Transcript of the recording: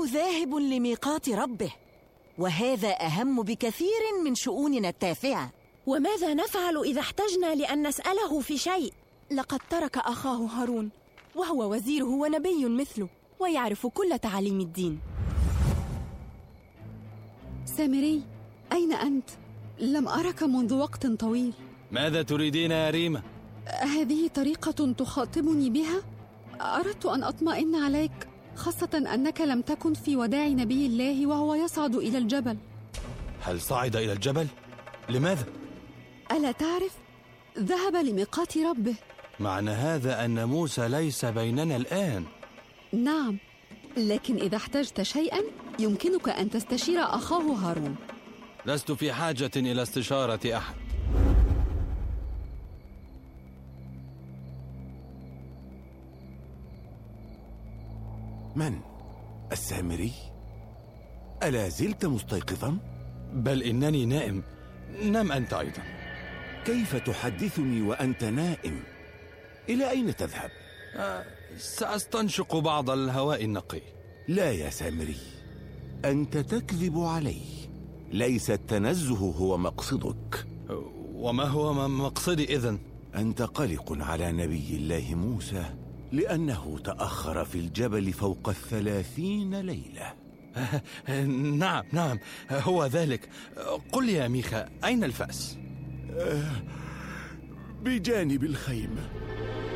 إنه ذاهب لميقات ربه، وهذا أهم بكثير من شؤوننا التافهة. وماذا نفعل إذا احتجنا لأن نسأله في شيء؟ لقد ترك أخاه هارون، وهو وزيره ونبي مثله، ويعرف كل تعاليم الدين. سامري، أين أنت؟ لم أرك منذ وقت طويل. ماذا تريدين يا ريمة؟ هذه طريقة تخاطبني بها؟ أردت أن أطمئن عليك، خاصة أنك لم تكن في وداع نبي الله وهو يصعد إلى الجبل. هل صعد إلى الجبل؟ لماذا؟ ألا تعرف؟ ذهب لميقات ربه. معنى هذا أن موسى ليس بيننا الآن. نعم، لكن إذا احتجت شيئا يمكنك أن تستشير أخاه هارون. لست في حاجة إلى استشارة أحد. من؟ السامري؟ ألا زلت مستيقظا؟ بل إنني نائم. نم أنت أيضا. كيف تحدثني وأنت نائم؟ إلى أين تذهب؟ سأستنشق بعض الهواء النقي. لا يا سامري، أنت تكذب علي. ليس التنزه هو مقصدك. وما هو مقصدي إذن؟ أنت قلق على نبي الله موسى لأنه تأخر في الجبل فوق 30 ليلة. نعم هو ذلك. قل يا ميخا، أين الفأس؟ بجانب الخيمة.